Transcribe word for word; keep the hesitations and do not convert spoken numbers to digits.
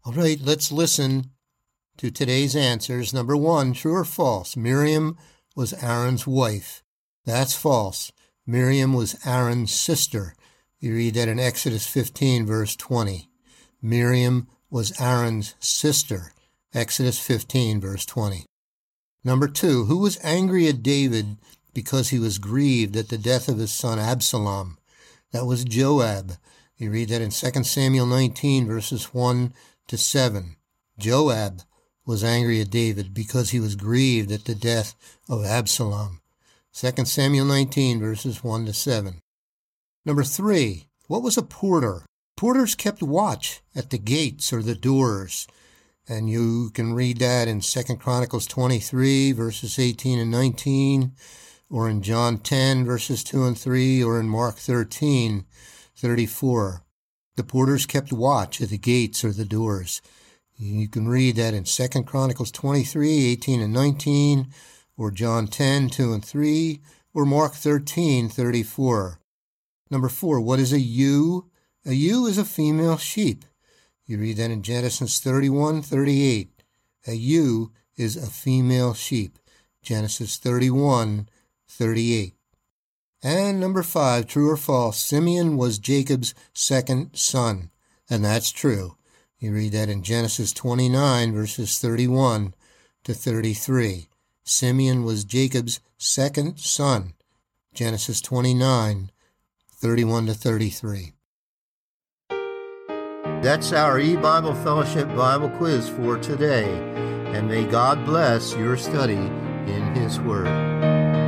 All right, let's listen to today's answers. Number one, true or false? Miriam was Aaron's wife. That's false. Miriam was Aaron's sister. You read that in Exodus fifteen, verse twenty. Miriam was Aaron's sister. Exodus fifteen, verse twenty. Number two, who was angry at David because he was grieved at the death of his son Absalom? That was Joab. You read that in Second Samuel nineteen, verses one to seven. Joab was angry at David because he was grieved at the death of Absalom. Second Samuel nineteen, verses one to seven. Number three, what was a porter? Porters kept watch at the gates or the doors. And you can read that in Second Chronicles twenty-three, verses eighteen and nineteen, or in John ten, verses two and three, or in Mark thirteen, thirty-four. The porters kept watch at the gates or the doors. You can read that in Second Chronicles twenty-three, eighteen and nineteen, or John ten, two and three, or Mark thirteen, thirty-four. Number four, what is a ewe? A ewe is a female sheep. You read that in Genesis thirty-one, thirty-eight. A ewe is a female sheep. Genesis thirty-one, thirty-eight. And number five, true or false, Simeon was Jacob's second son. And that's true. You read that in Genesis twenty-nine, verses thirty-one to thirty-three. Simeon was Jacob's second son. Genesis twenty-nine, thirty-one to thirty-three. That's our E-Bible Fellowship Bible quiz for today. And may God bless your study in His Word.